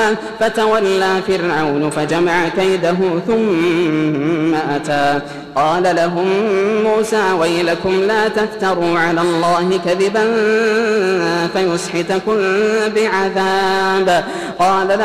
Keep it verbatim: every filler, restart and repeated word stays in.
فتولى فرعون فجمع كيده ثم أتى قال لهم موسى ويلكم لا تفتروا على الله كذبا فيسحتكم بعذاب قال